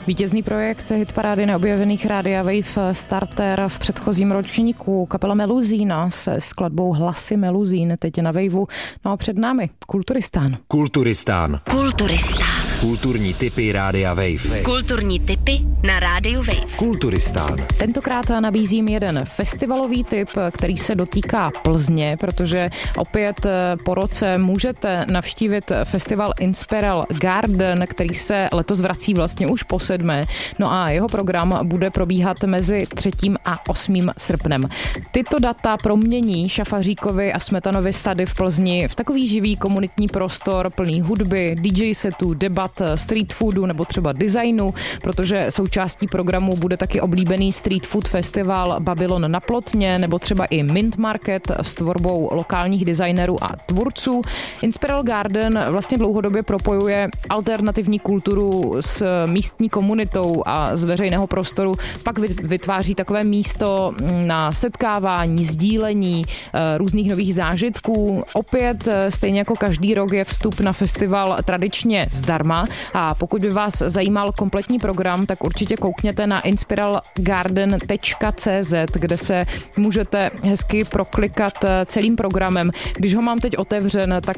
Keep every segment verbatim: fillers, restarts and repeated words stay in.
Vítězný projekt hitparády neobjevených Rádia Wave Starter v předchozím ročníku, kapela Meluzína se skladbou Hlasy Meluzín, teď na Waveu. No a před námi Kulturistán. Kulturistán. Kulturistán. Kulturní tipy Rádia Wave. Kulturní tipy na Rádiu Wave. Kulturistán. Tentokrát nabízím jeden festivalový tip, který se dotýká Plzně, protože opět po roce můžete navštívit festival Inspiral Garden, který se letos vrací vlastně už po sedmé. No a jeho program bude probíhat mezi třetím a osmým srpnem. Tyto data promění Šafaříkovy a Smetanovy sady v Plzni v takový živý komunitní prostor plný hudby, dý džej setů, debat, street foodu nebo třeba designu, protože součástí programu bude taky oblíbený street food festival Babylon na Plotně nebo třeba i Mint Market s tvorbou lokálních designerů a tvůrců. Inspiral Garden vlastně dlouhodobě propojuje alternativní kulturu s místní komunitou a z veřejného prostoru pak vytváří takové místo na setkávání, sdílení různých nových zážitků. Opět stejně jako každý rok je vstup na festival tradičně zdarma a pokud by vás zajímal kompletní program, tak určitě koukněte na inspiral garden tečka cé zet, kde se můžete hezky proklikat celým programem. Když ho mám teď otevřen, tak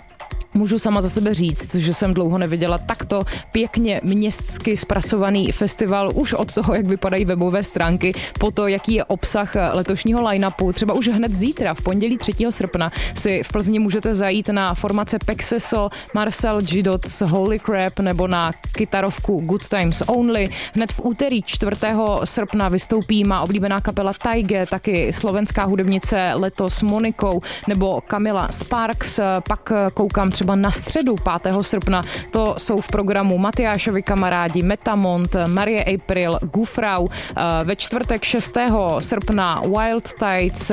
můžu sama za sebe říct, že jsem dlouho neviděla takto pěkně městsky zpracovaný festival už od toho, jak vypadají webové stránky, po to, jaký je obsah letošního line-upu. Třeba už hned zítra, v pondělí třetího srpna, si v Plzni můžete zajít na formace Pexeso, Marcel Gidots, Holy Crap nebo na kytarovku Good Times Only. Hned v úterý čtvrtého srpna vystoupí má oblíbená kapela Taige, taky slovenská hudebnice Letos Monikou nebo Kamila Sparks. Pak koukám třeba Třeba na středu pátého srpna, to jsou v programu Matyášovi kamarádi, Metamont, Marie April, Gufrau, ve čtvrtek šestého srpna Wild Tides,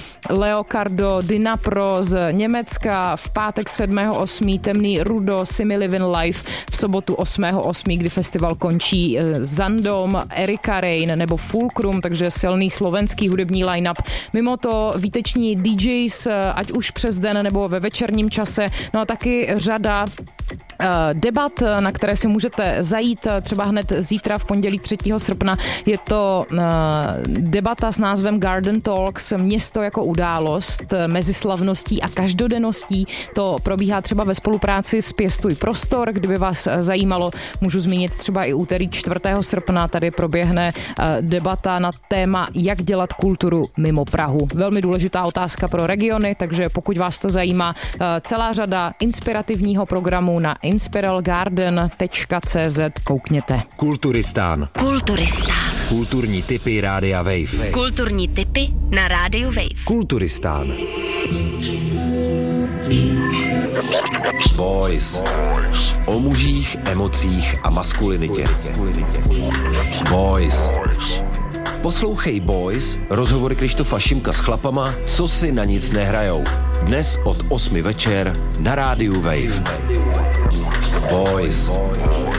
Leocardo, Dinapro z Německa, v pátek sedmého osmého Temný Rudo, Simi Livin Life, v sobotu osmého osmého kdy festival končí Zandom, Erika Rain nebo Fulcrum, takže silný slovenský hudební line-up. Mimo to výteční dý džejs, ať už přes den nebo ve večerním čase, no a taky řada debat, na které si můžete zajít třeba hned zítra v pondělí třetího srpna. Je to debata s názvem Garden Talks, město jako událost mezi slavností a každodenností. To probíhá třeba ve spolupráci s Pěstuj prostor. Kdyby vás zajímalo, můžu zmínit třeba i úterý čtvrtého srpna. Tady proběhne debata na téma, jak dělat kulturu mimo Prahu. Velmi důležitá otázka pro regiony, takže pokud vás to zajímá, celá řada inspirativního programu na inspiral garden tečka cé zet, koukněte. Kulturistán. Kulturistán. Kulturní tipy Rádia Wave. Kulturní tipy na Rádiu Wave. Kulturistán. Boys. O mužích, emocích a maskulinitě. Boys. Poslouchej Boys, rozhovory Krištofa Šimka s chlapama, co si na nic nehrajou. Dnes od osmi večer na Rádiu Wave. Boys.